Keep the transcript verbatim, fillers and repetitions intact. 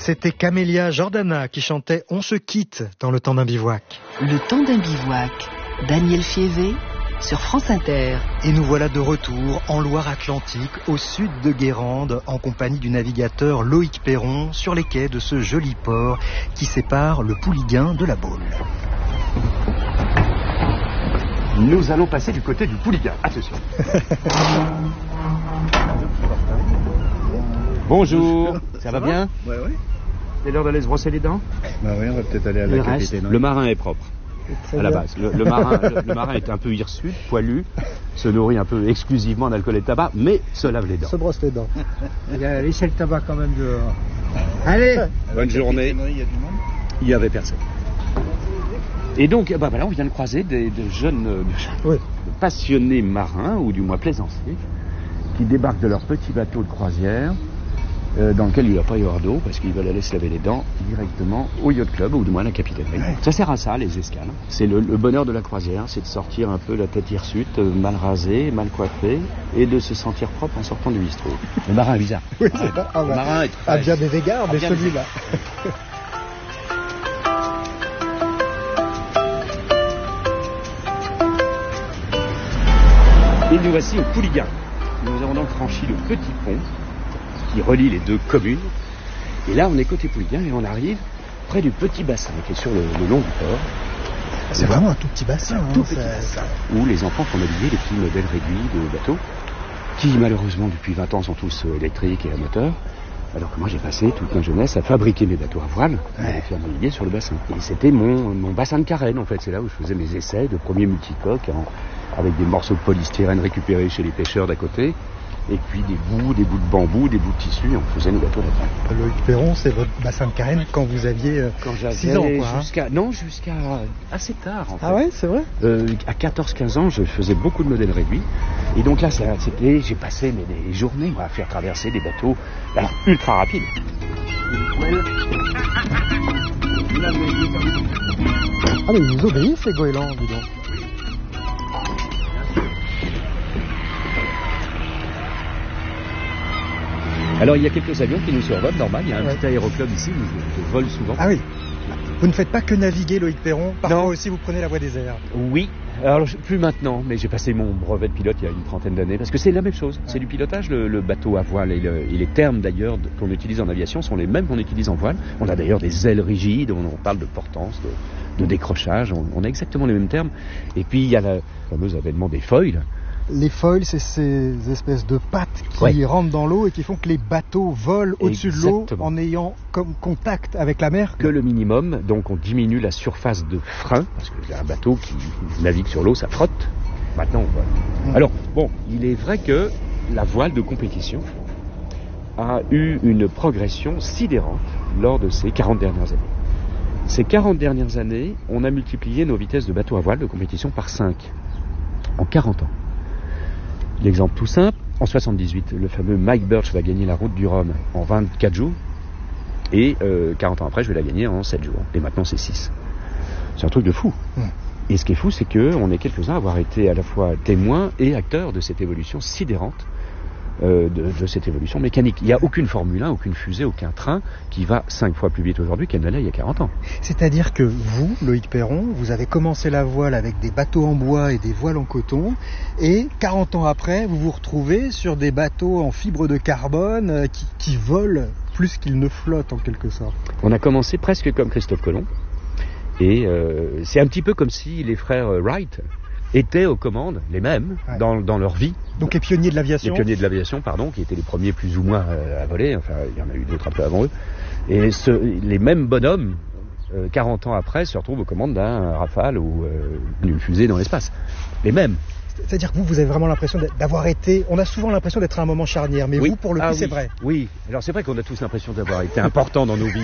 C'était Camélia Jordana qui chantait « On se quitte » dans Le temps d'un bivouac. Le temps d'un bivouac, Daniel Fievé sur France Inter. Et nous voilà de retour en Loire-Atlantique, au sud de Guérande, en compagnie du navigateur Loïc Perron, sur les quais de ce joli port qui sépare le Pouliguen de la Baule. Nous allons passer du côté du Pouliguen. Attention. Bonjour, ça, ça va, va bien? Ouais, ouais. C'est l'heure d'aller se brosser les dents? Bah oui, on va peut-être aller à la le capitaine. Reste, le marin est propre. Très à bien. La base. Le, le, marin, le, le marin est un peu hirsute, poilu, se nourrit un peu exclusivement d'alcool et de tabac, mais se lave les dents. Se brosse les dents. Il a laissé le tabac quand même dehors. Allez, bonne journée. Il y a du monde? Il n'y avait personne. Et donc, bah, voilà, on vient de croiser des, des jeunes de, oui. de passionnés marins, ou du moins plaisanciers, qui débarquent de leur petit bateau de croisière, euh, dans lequel il ne va pas y avoir d'eau, parce qu'ils veulent aller se laver les dents directement au yacht club, ou du moins à la capitainerie. Ouais. Ça sert à ça, les escales. C'est le, le bonheur de la croisière, c'est de sortir un peu la tête hirsute, mal rasée, mal coiffée, et de se sentir propre en sortant du bistrot. Le marin est bizarre. Oui, c'est ouais. Ah, le bah, marin est très... à bien des égards, mais celui-là. Et nous voici au Pouliguen. Nous avons donc franchi le petit pont qui relie les deux communes. Et là, on est côté Pouliguen et on arrive près du petit bassin qui est sur le, le long du port. C'est vraiment un tout petit bassin. Un hein, tout petit bassin où les enfants font naviguer les petits modèles réduits de bateaux qui, malheureusement, depuis vingt ans, sont tous électriques et à moteur. Alors que moi, j'ai passé toute ma jeunesse à fabriquer mes bateaux à voile et à les faire naviguer sur le bassin. Et c'était mon, mon bassin de carène, en fait. C'est là où je faisais mes essais de premier multicoque en, avec des morceaux de polystyrène récupérés chez les pêcheurs d'à côté. Et puis des bouts, des bouts de bambou, des bouts de tissu, et on faisait nos bateaux là-dedans. Loïc Perron, c'est votre bassin de carène quand vous aviez six ans, quoi. Jusqu'à, hein. Non, jusqu'à assez tard, en fait. Ah ouais, c'est vrai euh, À quatorze quinze ans, je faisais beaucoup de modèles réduits. Et donc là, c'était, j'ai passé mais, des journées moi, à faire traverser des bateaux alors, ultra rapides. Ah mais ils nous obéissent, les goélands, dis donc. Alors il y a quelques avions qui nous survolent, normal, il y a un ouais. petit aéroclub ici, nous vole souvent. Ah oui. Vous ne faites pas que naviguer, Loïc Perron, parfois non. aussi vous prenez la voie des airs. Oui, alors plus maintenant, mais j'ai passé mon brevet de pilote il y a une trentaine d'années, parce que c'est la même chose, ouais. C'est du pilotage, le, le bateau à voile et, le, et les termes d'ailleurs qu'on utilise en aviation sont les mêmes qu'on utilise en voile. On a d'ailleurs des ailes rigides, on, on parle de portance, de, de décrochage, on, on a exactement les mêmes termes. Et puis il y a le fameux avènement des foils. Les foils, c'est ces espèces de pattes qui ouais. rentrent dans l'eau et qui font que les bateaux volent au-dessus de l'eau en ayant comme contact avec la mer. Que le minimum, donc on diminue la surface de frein, parce que un bateau qui navigue sur l'eau, ça frotte. Maintenant, on vole. Mmh. Alors, bon, il est vrai que la voile de compétition a eu une progression sidérante lors de ces quarante dernières années. Ces quarante dernières années, on a multiplié nos vitesses de bateaux à voile de compétition par cinq en quarante ans. L'exemple tout simple, en soixante-dix-huit, le fameux Mike Birch va gagner la route du Rhum en vingt-quatre jours, et euh, quarante ans après, je vais la gagner en sept jours. Et maintenant, c'est six. C'est un truc de fou. Mmh. Et ce qui est fou, c'est qu'on est quelques-uns à avoir été à la fois témoins et acteurs de cette évolution sidérante, euh, de, de cette évolution mécanique. Il n'y a aucune Formule un, aucune fusée, aucun train qui va cinq fois plus vite aujourd'hui qu'elle n'allait il y a quarante ans. C'est-à-dire que vous, Loïc Perron, vous avez commencé la voile avec des bateaux en bois et des voiles en coton, et quarante ans après, vous vous retrouvez sur des bateaux en fibre de carbone euh, qui, qui volent plus qu'ils ne flottent en quelque sorte. On a commencé presque comme Christophe Colomb, et euh, c'est un petit peu comme si les frères Wright étaient aux commandes, les mêmes, ouais. dans, dans leur vie. Donc les pionniers de l'aviation. Les pionniers de l'aviation, pardon, qui étaient les premiers plus ou moins euh, à voler, enfin il y en a eu d'autres un peu avant eux. Et ce, les mêmes bonhommes, euh, quarante ans après, se retrouvent aux commandes d'un Rafale ou euh, d'une fusée dans l'espace. Les mêmes. C'est-à-dire que vous, vous avez vraiment l'impression d'avoir été... On a souvent l'impression d'être à un moment charnière, mais oui. vous, pour le coup, ah, c'est oui. vrai. Oui, alors c'est vrai qu'on a tous l'impression d'avoir été important dans nos vies.